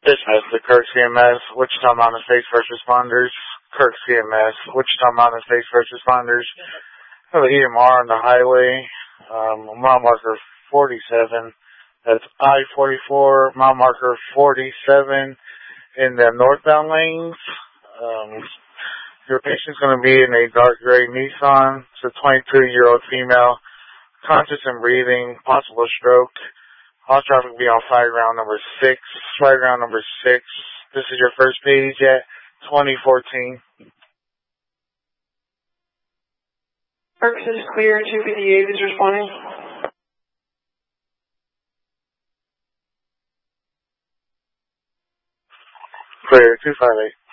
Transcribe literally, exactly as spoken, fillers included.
Dismiss the Kirk C M S, Wichita Mountain States First Responders. Kirk C M S, Wichita Mountain States First Responders. Have an E M R on the highway, um, mile marker forty-seven. That's I forty-four, mile marker forty-seven in the northbound lanes. Um, your patient's going to be in a dark gray Nissan. It's a twenty-two-year-old female, conscious and breathing, possible stroke. All traffic will be on flight ground number six. Flight ground number six. This is your first page at twenty fourteen. Kirk is clear. two fifty-eight is responding. Clear, two five eight.